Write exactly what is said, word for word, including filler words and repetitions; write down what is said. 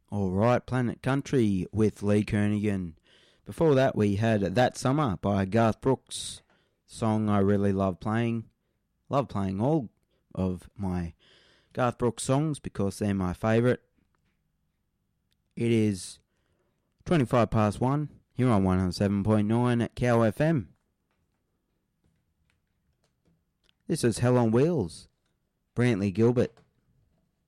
All right, Planet Country with Lee Kernaghan. Before that, we had That Summer by Garth Brooks, song I really love playing. Love playing all of my Garth Brooks songs because they're my favourite. It is twenty-five past one here on one oh seven point nine at Cow F M. This is Hell on Wheels, Brantley Gilbert.